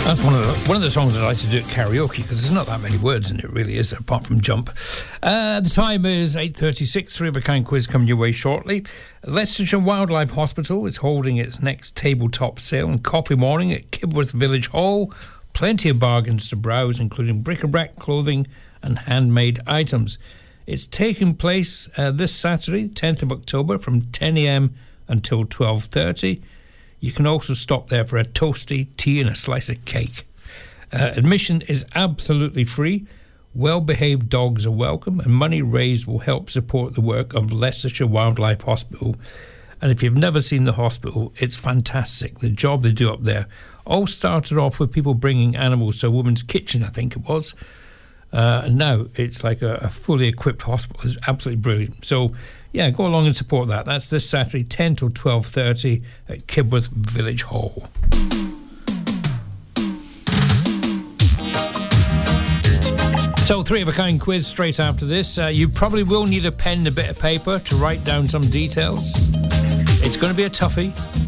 That's one of the songs I like to do at karaoke because there's not that many words in it, really, is there, apart from jump. The time is 8:36. Three of a Kind quiz coming your way shortly. Leicestershire Wildlife Hospital is holding its next tabletop sale on Coffee Morning at Kibworth Village Hall. Plenty of bargains to browse, including bric-a-brac, clothing and handmade items. It's taking place this Saturday, 10th of October, from 10 a.m. until 12:30. You can also stop there for a toasty, tea and a slice of cake. Admission is absolutely free. Well-behaved dogs are welcome, and money raised will help support the work of Leicestershire Wildlife Hospital. And if you've never seen the hospital, it's fantastic. The job they do up there all started off with people bringing animals to a woman's kitchen, I think it was. And now it's like a fully equipped hospital. It's absolutely brilliant. So, yeah, go along and support that. That's this Saturday, 10 till 12:30 at Kibworth Village Hall. So, Three of a Kind quiz straight after this. You probably will need a pen and a bit of paper to write down some details. It's going to be a toughie.